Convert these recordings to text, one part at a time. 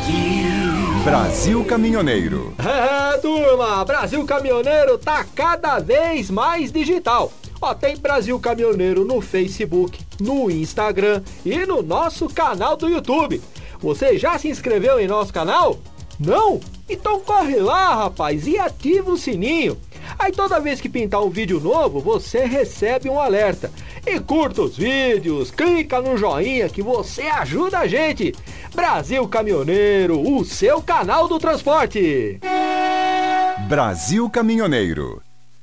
Brasil Caminhoneiro. É, turma, Brasil Caminhoneiro tá cada vez mais digital. Ó, tem Brasil Caminhoneiro no Facebook, no Instagram e no nosso canal do YouTube. Você já se inscreveu em nosso canal? Não? Então corre lá, rapaz, e ativa o sininho. Aí toda vez que pintar um vídeo novo, você recebe um alerta. E curta os vídeos, clica no joinha que você ajuda a gente. Brasil Caminhoneiro, o seu canal do transporte. Brasil Caminhoneiro.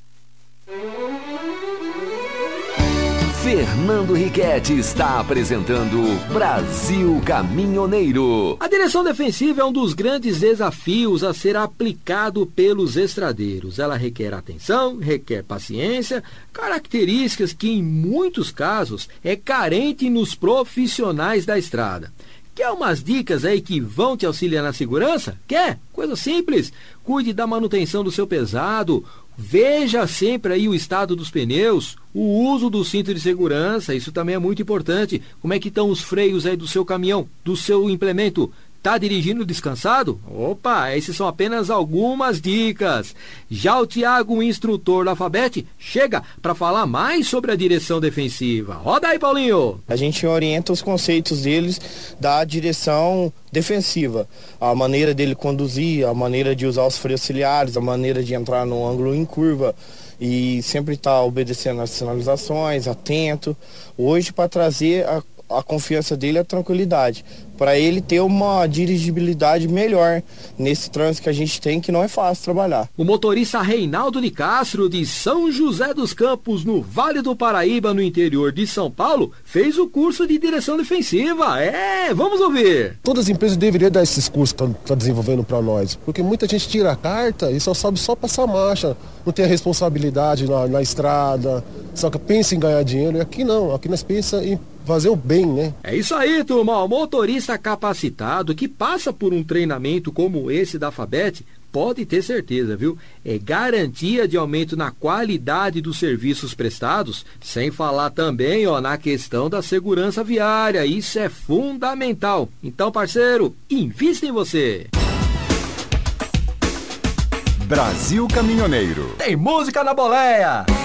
Fernando Riquetti está apresentando Brasil Caminhoneiro. A direção defensiva é um dos grandes desafios a ser aplicado pelos estradeiros. Ela requer atenção, requer paciência, características que em muitos casos é carente nos profissionais da estrada. Quer umas dicas aí que vão te auxiliar na segurança? Quer? Coisa simples. Cuide da manutenção do seu pesado. Veja sempre aí o estado dos pneus, o uso do cinto de segurança, isso também é muito importante. Como é que estão os freios aí do seu caminhão, do seu implemento? Tá dirigindo descansado? Opa, esses são apenas algumas dicas. Já o Tiago, o instrutor da Alfabete, chega para falar mais sobre a direção defensiva. Roda aí, Paulinho! A gente orienta os conceitos deles da direção defensiva. A maneira dele conduzir, a maneira de usar os freios auxiliares, a maneira de entrar no ângulo em curva e sempre estar obedecendo às sinalizações, atento. Hoje, para trazer a confiança dele, a tranquilidade, para ele ter uma dirigibilidade melhor nesse trânsito que a gente tem, que não é fácil trabalhar. O motorista Reinaldo Nicastro, de São José dos Campos, no Vale do Paraíba, no interior de São Paulo, fez o curso de direção defensiva. Vamos ouvir. Todas as empresas deveriam dar esses cursos que estão desenvolvendo para nós, porque muita gente tira a carta e só sabe só passar marcha, não tem a responsabilidade na estrada, só que pensa em ganhar dinheiro. E aqui não, aqui nós pensamos em fazer o bem, né? É isso aí, turma. O motorista capacitado que passa por um treinamento como esse da Alfabete, pode ter certeza, viu? É garantia de aumento na qualidade dos serviços prestados, sem falar também, na questão da segurança viária. Isso é fundamental. Então, parceiro, invista em você. Brasil Caminhoneiro. Tem música na boleia.